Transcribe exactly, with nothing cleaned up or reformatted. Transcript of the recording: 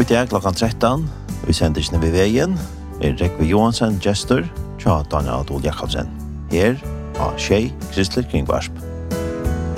I dag klokkan tretton, vi sender ikke ved veien, er Rekve Johansen, gestor, tja Daniel Adol Jakobsen. Her, av Tjei Kristelig Kringvarp.